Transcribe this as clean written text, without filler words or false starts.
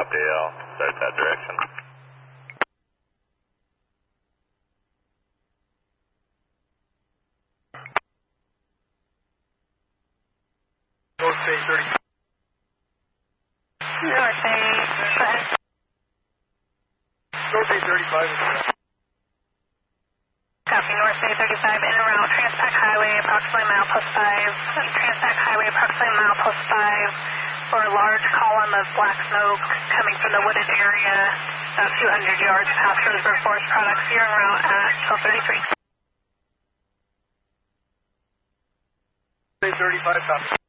Copy, I'll start that direction. North Bay 30. North Bay, go ahead. North Bay 35. Copy, North Bay 35, in and route, Transpac Highway, approximately mile plus 5. Transpac Highway, approximately mile plus 5, for a large column of black smoke coming from the wooded area, about 200 yards past Roseburg Forest Products. You're en route at 1233. Bay 35, copy.